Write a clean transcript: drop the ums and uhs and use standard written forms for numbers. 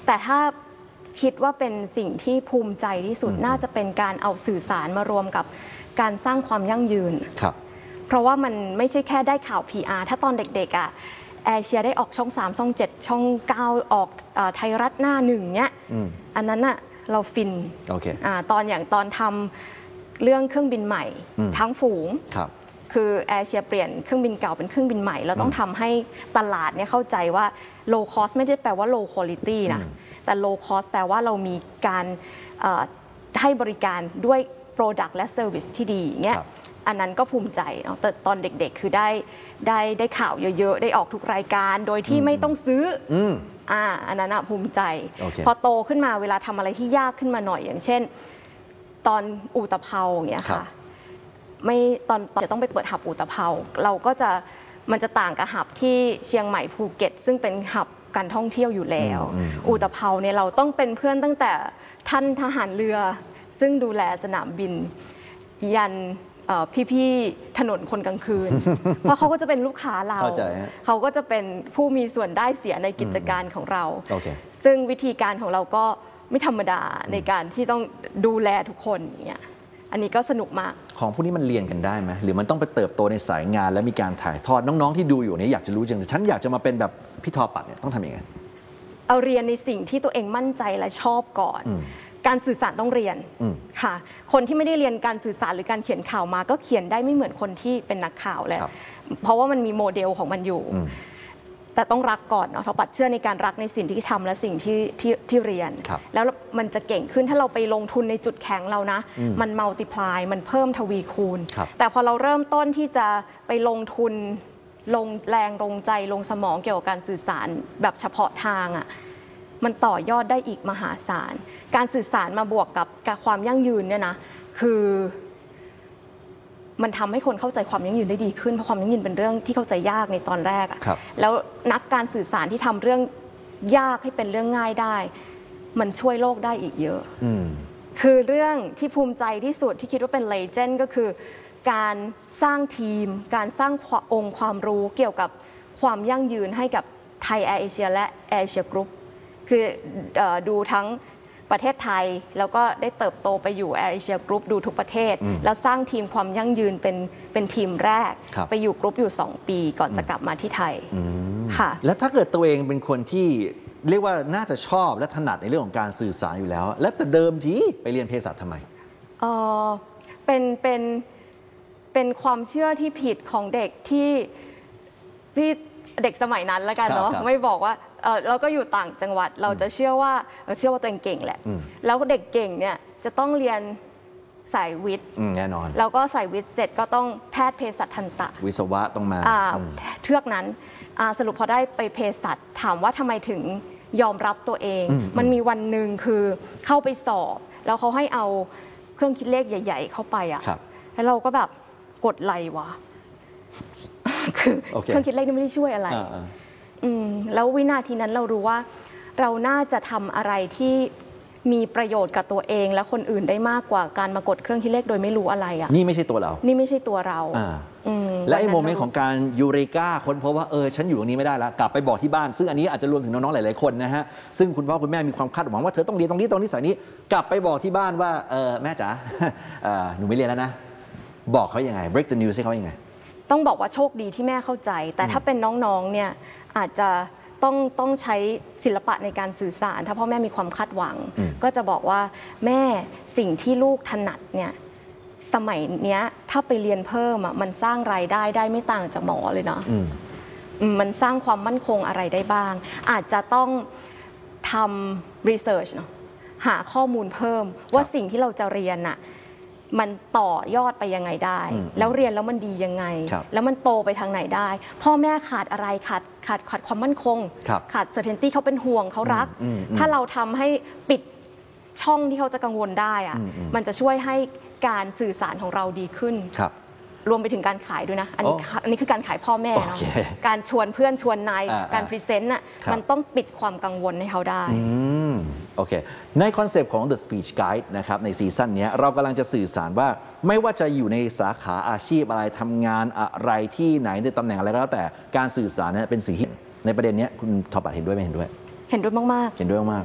แต่ถ้าคิดว่าเป็นสิ่งที่ภูมิใจที่สุดน่าจะเป็นการเอาสื่อสารมารวมกับการสร้างความยั่งยืนครับเพราะว่ามันไม่ใช่แค่ได้ข่าว PR ถ้าตอนเด็กๆแอร์เชียได้ออกช่อง3ช่อง7ช่อง9ออกไทยรัฐหน้าหนึ่งเนี้ยอันนั้นเราฟินตอนทำเรื่องเครื่องบินใหม่ทั้งฝูงคือแอร์เชียเปลี่ยนเครื่องบินเก่าเป็นเครื่องบินใหม่เราต้องทำให้ตลาดเนี่ยเข้าใจว่า low cost ไม่ได้แปลว่า low quality นะแต่ low cost แปลว่าเรามีการให้บริการด้วย product และ service ที่ดีเงี้ยอันนั้นก็ภูมิใจเนาะแต่ตอนเด็กๆคือได้ข่าวเยอะๆได้ออกทุกรายการโดยที่ไม่ต้องซื้ออันนั้นภูมิใจพอโตขึ้นมาเวลาทำอะไรที่ยากขึ้นมาหน่อยอย่างเช่นตอนอู่ตะเภาอย่างเงี้ยค่ะไม่ตอนจะต้องไปเปิดหับอู่ตะเภาเราก็จะมันจะต่างกับหับที่เชียงใหม่ภูเก็ตซึ่งเป็นหับการท่องเที่ยวอยู่แล้วอู่ตะเภาเนี่ยเราต้องเป็นเพื่อนตั้งแต่ท่านทหารเรือซึ่งดูแลสนามบินยันพี่ๆถนนคนกลางคืน เพราะเขาก็จะเป็นลูกค้าเราเขาก็จะเป็นผู้มีส่วนได้เสียในกิจการของเรา ซึ่งวิธีการของเราก็ไม่ธรรมดาในการที่ต้องดูแลทุกคนอย่างเงี้ยอันนี้ก็สนุกมากของพวกนี้มันเรียนกันได้ไหมหรือมันต้องไปเติบโตในสายงานและมีการถ่ายทอดน้องๆที่ดูอยู่เนี่ยอยากจะรู้จังฉันอยากจะมาเป็นแบบพี่ทอปัดเนี่ยต้องทำยังไงเอาเรียนในสิ่งที่ตัวเองมั่นใจและชอบก่อนการสื่อสารต้องเรียนค่ะคนที่ไม่ได้เรียนการสื่อสารหรือการเขียนข่าวมาก็เขียนได้ไม่เหมือนคนที่เป็นนักข่าวแล้วเพราะว่ามันมีโมเดลของมันอยู่แต่ต้องรักก่อนเนาะเราปัดเชื่อในการรักในสิ่งที่ทำและสิ่งที่เรียนแล้วมันจะเก่งขึ้นถ้าเราไปลงทุนในจุดแข็งเรานะมันมัลติพลายมันเพิ่มทวีคูณแต่พอเราเริ่มต้นที่จะไปลงทุนลงแรงลงใจลงสมองเกี่ยวกับการสื่อสารแบบเฉพาะทางมันต่อยอดได้อีกมหาศาลการสื่อสารมาบวกกับความยั่งยืนเนี่ยนะคือมันทำให้คนเข้าใจความยั่งยืนได้ดีขึ้นเพราะความยั่งยืนเป็นเรื่องที่เข้าใจยากในตอนแรกแล้วนักการสื่อสารที่ทำเรื่องยากให้เป็นเรื่องง่ายได้มันช่วยโลกได้อีกเยอะคือเรื่องที่ภูมิใจที่สุดที่คิดว่าเป็นเลเจนด์ก็คือการสร้างทีมการสร้างองค์ความรู้เกี่ยวกับความยั่งยืนให้กับไทยแอร์เอเชียและแอร์เอเชียกรุ๊ปคือดูทั้งประเทศไทยแล้วก็ได้เติบโตไปอยู่แอร์เอเชียกรุ๊ปดูทุกประเทศแล้วสร้างทีมความยั่งยืนเป็นทีมแรกไปอยู่กรุ๊ปอยู่2 ปีก่อนจะกลับมาที่ไทยค่ะแล้วถ้าเกิดตัวเองเป็นคนที่เรียกว่าน่าจะชอบและถนัดในเรื่องของการสื่อสารอยู่แล้วและแต่เดิมทีไปเรียนเภสัชทำไมเป็นความเชื่อที่ผิดของเด็กที่เด็กสมัยนั้นแล้วกันเนาะไม่บอกว่าเราก็อยู่ต่างจังหวัดเราจะเชื่อว่าตัวเองเก่งแหละแล้วเด็กเก่งเนี่ยจะต้องเรียนสายวิทย์แน่นอนแล้วก็สายวิทย์เสร็จก็ต้องแพทย์เภสัชทันตะวิศวะต้องมาเทือกนั้นสรุปพอได้ไปเภสัชถามว่าทำไมถึงยอมรับตัวเองมันมีวันหนึ่งคือเข้าไปสอบแล้วเขาให้เอาเครื่องคิดเลขใหญ่ๆเข้าไปแล้วเราก็แบบกดไลค์วะคือเครื่องคิดเลขนี่ไม่ได้ช่วยอะไรแล้ววินาทีนั้นเรารู้ว่าเราน่าจะทำอะไรที่มีประโยชน์กับตัวเองและคนอื่นได้มากกว่าการมากดเครื่องคิดเลขโดยไม่รู้อะไรนี่ไม่ใช่ตัวเรานี่ไม่ใช่ตัวเราและไอ้โมเมนต์ของการยูเรกาค้นพบว่าฉันอยู่ตรงนี้ไม่ได้แล้วกลับไปบอกที่บ้านซึ่งอันนี้อาจจะรวมถึงน้องๆหลายๆคนนะฮะซึ่งคุณพ่อคุณแม่มีความคาดหวังว่าเธอต้องเรียนตรงนี้ตรงนี้สายนี้กลับไปบอกที่บ้านว่าแม่จ๋าหนูไม่เรียนแล้วนะบอกเขายังไง break the news ให้เขายังไงต้องบอกว่าโชคดีที่แม่เข้าใจแต่ถ้าเป็นน้องๆเนี่ยอาจจะต้องใช้ศิลปะในการสื่อสารถ้าพ่อแม่มีความคาดหวังก็จะบอกว่าแม่สิ่งที่ลูกถนัดเนี่ยสมัยเนี้ยถ้าไปเรียนเพิ่มมันสร้างรายได้ได้ไม่ต่างจากหมอเลยเนาะมันสร้างความมั่นคงอะไรได้บ้างอาจจะต้องทำรีเสิร์ชเนาะหาข้อมูลเพิ่มว่าสิ่งที่เราจะเรียนน่ะมันต่อยอดไปยังไงได้แล้วเรียนแล้วมันดียังไงแล้วมันโตไปทางไหนได้พ่อแม่ขาดอะไรขาดความมั่นคงขาด certainty เขาเป็นห่วงเขารักถ้าเราทำให้ปิดช่องที่เขาจะกังวลได้มันจะช่วยให้การสื่อสารของเราดีขึ้นรวมไปถึงการขายด้วยนะอันนี้คือการขายพ่อแม่เนาะการชวนเพื่อนชวนนายการพรีเซนต์มันต้องปิดความกังวลให้เขาได้โอเคในคอนเซปต์ของ The Speech Guide นะครับในซีซั่นนี้เรากำลังจะสื่อสารว่าไม่ว่าจะอยู่ในสาขาอาชีพอะไรทำงานอะไรที่ไหนในตำแหน่งอะไรก็แล้วแต่การสื่อสารเป็นสิ่งที่ในประเด็นนี้คุณทอปัดเห็นด้วยไม่เห็นด้วยเห็นด้วยมากๆเห็นด้วยมาก